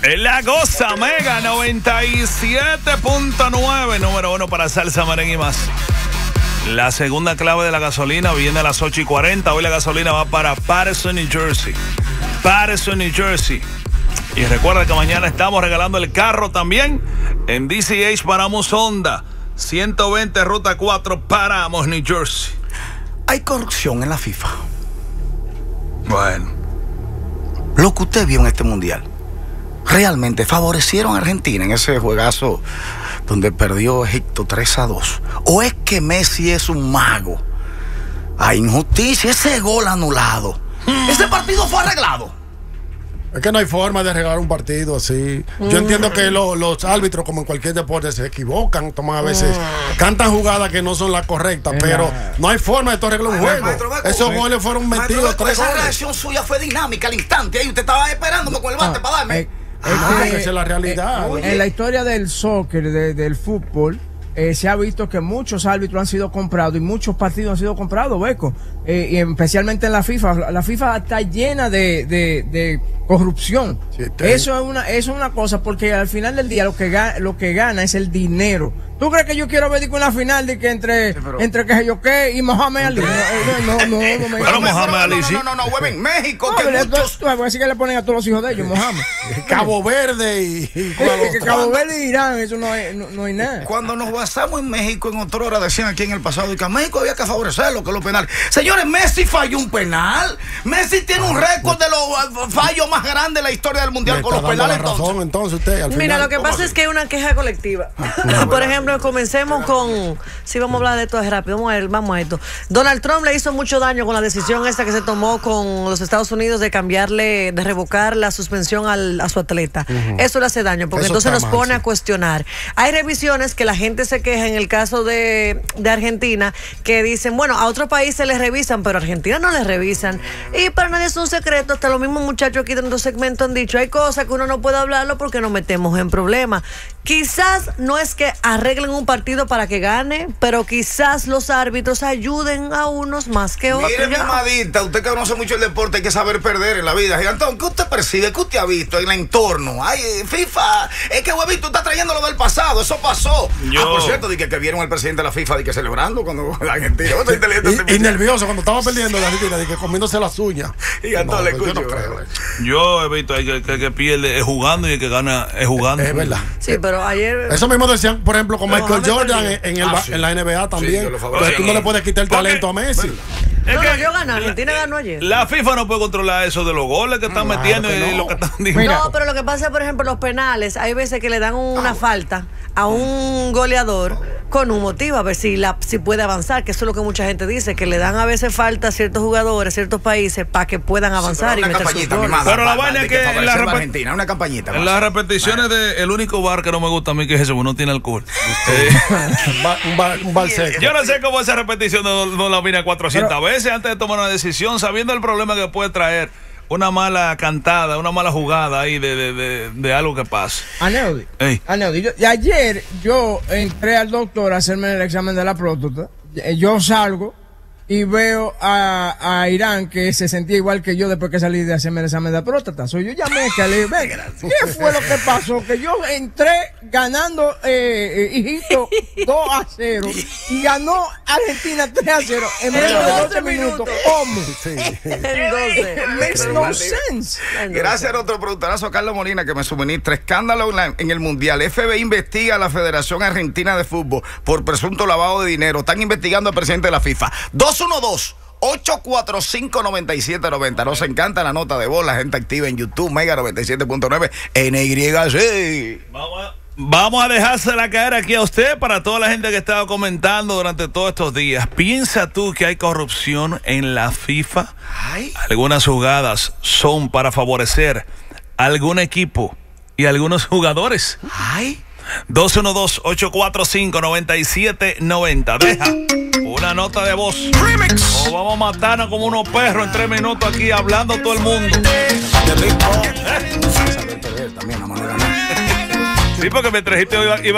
La Goza Mega 97.9, número 1 para salsa, merengue y más. La segunda clave de la gasolina viene a las 8:40. Hoy la gasolina va para Patterson, New Jersey. Patterson, New Jersey. Y recuerda que mañana estamos regalando el carro también. En DCH paramos Honda. 120 Ruta 4 paramos New Jersey. Hay corrupción en la FIFA. Bueno. Lo que usted vio en este mundial, ¿realmente favorecieron a Argentina en ese juegazo donde perdió Egipto 3-2? ¿O es que Messi es un mago? Hay injusticia, ese gol anulado. Ese partido fue arreglado. Es que no hay forma de arreglar un partido así. Yo entiendo que los árbitros, como en cualquier deporte, se equivocan, toman a veces, cantan jugadas que no son las correctas, pero no hay forma de arreglar un juego. Esos goles fueron metidos 3 Esa goles. reacción suya fue dinámica al instante. Ahí usted estaba esperándome con el bate para darme. Esa es la realidad. En la historia del soccer, del fútbol, se ha visto que muchos árbitros han sido comprados y muchos partidos han sido comprados, Beco. Y especialmente en la FIFA. La FIFA está llena de corrupción. Sí, eso es una cosa, porque al final del día lo que gana es el dinero. ¿Tú crees que yo quiero ver una final de que entre que yo qué y Mohamed Ali? Pero Mohamed Ali sí. No, hueven, México. No, que muchos... Así que le ponen a todos los hijos de ellos, Mohamed. Cabo Verde y Cabo Verde y Irán, eso no hay nada. Cuando nos basamos en México, en otra hora decían aquí en el pasado, y que a México había que favorecerlo, que los penales. Señores, Messi falló un penal. Messi tiene un récord de los fallos más grandes de la historia del mundial con los penales. Entonces usted, al mira, final, lo que pasa es que hay una queja colectiva. Por ejemplo, comencemos con, si vamos a hablar de esto es rápido, vamos a esto. Donald Trump le hizo mucho daño con la decisión esta que se tomó con los Estados Unidos de cambiarle, de revocar la suspensión a su atleta. Eso le hace daño, porque entonces nos pone a cuestionar. Hay revisiones que la gente se queja, en el caso de Argentina, que dicen, bueno, a otros países les revisan, pero a Argentina no les revisan. Y para nadie es un secreto, hasta los mismos muchachos aquí dentro del segmento han dicho, hay cosas que uno no puede hablarlo porque nos metemos en problemas. Quizás no es que arreglen un partido para que gane, pero quizás los árbitros ayuden a unos más que otros. Mire, mi amadita, usted que conoce mucho el deporte, hay que saber perder en la vida. Gigantón, ¿qué usted percibe? ¿Qué usted ha visto en el entorno? Ay, FIFA, es que huevito está trayendo lo del pasado, eso pasó. Por cierto, de que vieron al presidente de la FIFA de que celebrando cuando la Argentina. Y nervioso cuando estaba perdiendo la Argentina, de que comiéndose las uñas. Gigantón, le escucho. Yo no creo. Yo he visto que pierde es jugando y el que gana es jugando. Es verdad. Sí, pero ayer... Eso mismo decían, por ejemplo, con Michael Jordan en la NBA también. Entonces tú no le puedes quitar el talento a Messi. Yo gané, Argentina ganó ayer. La FIFA no puede controlar eso de los goles que están metiendo y lo que están diciendo. No, pero lo que pasa es, por ejemplo, los penales, hay veces que le dan una falta a un goleador con un motivo, a ver si puede avanzar, que eso es lo que mucha gente dice, que le dan a veces falta a ciertos jugadores, ciertos países, para que puedan avanzar y meter sus goles. Pero la vaina es que en Argentina, una campañita. En las repeticiones el único bar que no me gusta a mí que es ese, no tiene alcohol. Un bar seco. Yo no sé cómo esa repetición no la vine 400 veces antes de tomar una decisión, sabiendo el problema que puede traer una mala cantada, una mala jugada ahí de algo que pasa. Aneudi, ayer yo entré al doctor a hacerme el examen de la próstata. Yo salgo y veo a Irán, que se sentía igual que yo después que salí de hacerme el examen de la próstata. Yo llamé que le dije, ¿qué fue lo que pasó? Que yo entré ganando hijito 2-0 y ganó Argentina 3-0 en menos de 12 minutos. ¿Cómo? Makes no sense. Gracias a nuestro productorazo Carlos Molina, que me suministra escándalo en el mundial. FBI investiga a la Federación Argentina de Fútbol por presunto lavado de dinero. Están investigando al presidente de la FIFA. 212-845-9790. Nos encanta la nota de voz, la gente activa en YouTube, Mega 97.9 NYC. Vamos a dejársela caer aquí a usted para toda la gente que estaba comentando durante todos estos días. ¿Piensa tú que hay corrupción en la FIFA? Algunas jugadas son para favorecer a algún equipo y a algunos jugadores. 212-845-9790. Deja una nota de voz. Remix. O vamos a matarnos como unos perros en 3 minutos aquí hablando todo el mundo. Sí, porque me trajiste iba